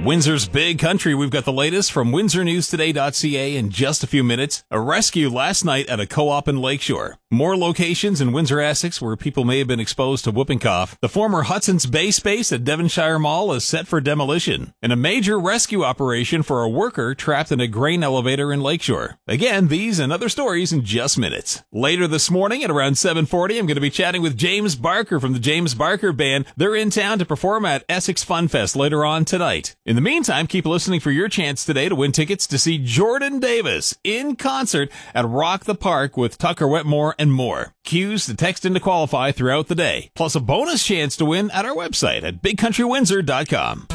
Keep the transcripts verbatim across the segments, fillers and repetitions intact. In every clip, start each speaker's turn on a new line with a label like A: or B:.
A: Windsor's Big Country. We've got the latest from windsor news today dot c a in just a few minutes. A rescue last night at a co-op in Lakeshore. More locations in Windsor, Essex, where people may have been exposed to whooping cough. The former Hudson's Bay space at Devonshire Mall is set for demolition. And a major rescue operation for a worker trapped in a grain elevator in Lakeshore. Again, these and other stories in just minutes. Later this morning at around seven forty, I'm going to be chatting with James Barker from the James Barker Band. They're in town to perform at Essex Fun Fest later on tonight. In the meantime, keep listening for your chance today to win tickets to see Jordan Davis in concert at Rock the Park with Tucker Wetmore and more. Cues to text in to qualify throughout the day, plus a bonus chance to win at our website at big country windsor dot com.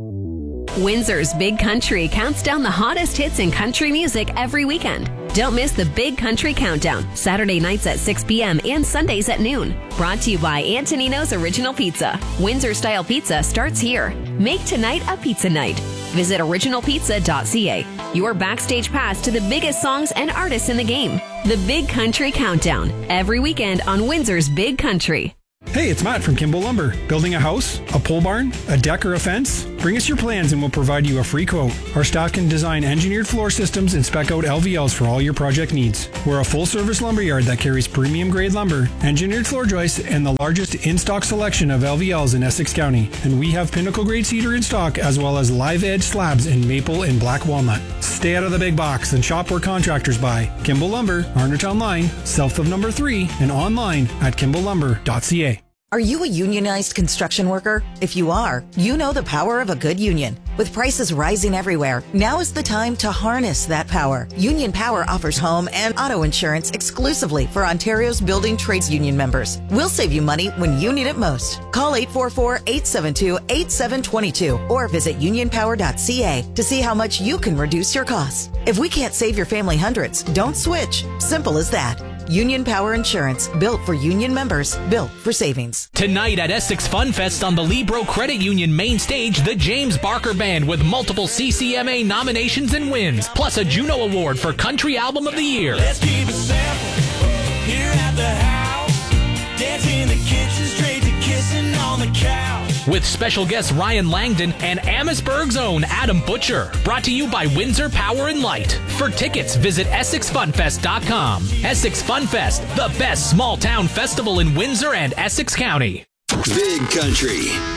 B: Windsor's Big Country counts down the hottest hits in country music every weekend. Don't miss the Big Country Countdown, Saturday nights at six p.m. and Sundays at noon. Brought to you by Antonino's Original Pizza. Windsor-style pizza starts here. Make tonight a pizza night. Visit original pizza dot c a. Your backstage pass to the biggest songs and artists in the game. The Big Country Countdown, every weekend on Windsor's Big Country.
C: Hey, it's Matt from Kimball Lumber. Building a house, a pole barn, a deck, or a fence? Bring us your plans and we'll provide you a free quote. Our staff can design engineered floor systems and spec out L V Ls for all your project needs. We're a full-service lumberyard that carries premium-grade lumber, engineered floor joists, and the largest in-stock selection of L V Ls in Essex County. And we have pinnacle-grade cedar in stock, as well as live-edge slabs in maple and black walnut. Stay out of the big box and shop where contractors buy. Kimball Lumber, Arnertown Line, south of number three, and online at kimball lumber dot c a.
D: Are you a unionized construction worker? If you are, you know the power of a good union. With prices rising everywhere, now is the time to harness that power. Union Power offers home and auto insurance exclusively for Ontario's building trades union members. We'll save you money when you need it most. Call eight four four, eight seven two, eight seven two two or visit union power dot c a to see how much you can reduce your costs. If we can't save your family hundreds, don't switch. Simple as that. Union Power Insurance, built for union members, built for savings.
E: Tonight at Essex Fun Fest on the Libro Credit Union main stage, the James Barker Band with multiple C C M A nominations and wins, plus a Juno Award for Country Album of the Year.
F: Let's keep it simple here at the house. Dance in the kitchen, straight to kissing on the couch.
E: With special guests Ryan Langdon and Amherstburg's own Adam Butcher. Brought to you by Windsor Power and Light. For tickets, visit essex fun fest dot com. Essex Fun Fest, the best small town festival in Windsor and Essex County.
G: Big Country.